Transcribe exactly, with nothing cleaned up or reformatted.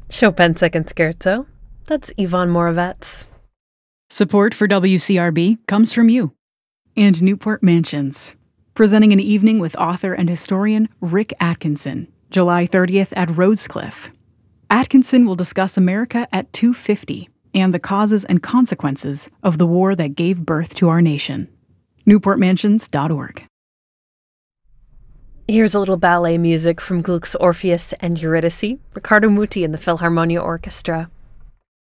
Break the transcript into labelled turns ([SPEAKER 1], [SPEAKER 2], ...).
[SPEAKER 1] Chopin Second Scherzo. That's Yvonne Moravets.
[SPEAKER 2] Support for W C R B comes from you. And Newport Mansions, presenting an evening with author and historian Rick Atkinson, July thirtieth at Rhodescliff. Atkinson will discuss America at two fifty and the causes and consequences of the war that gave birth to our nation. newport mansions dot org.
[SPEAKER 1] Here's a little ballet music from Gluck's Orpheus and Eurydice, Riccardo Muti and the Philharmonia Orchestra.